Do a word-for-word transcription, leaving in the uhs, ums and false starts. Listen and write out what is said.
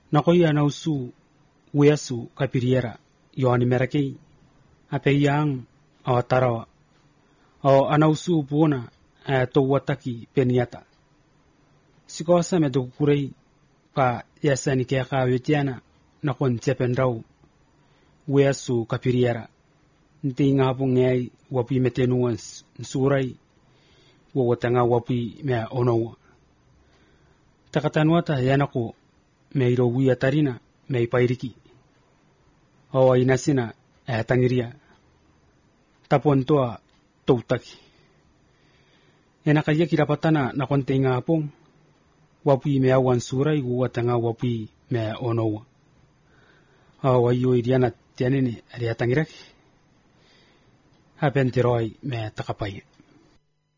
Nakoy anausu weasu kapiriera yoani merakei apeyang awatarawa o anausu puna to wataki peniata sikosa medukurei pa yasani keka wetiana nakon cependau weasu kapiriera ntinga pungei wapi metenuans surai wawatanga wapi me onowa takatanwata yanako meiro wiya tarina mei pairiki o inasina e tangiria tapontoa toutaki enakaya kirapatana na kontenga pong wapi me awan surai wawatanga wapi me onowa o ayo idiana tianene aria tangiraki hapentiroi me takapaya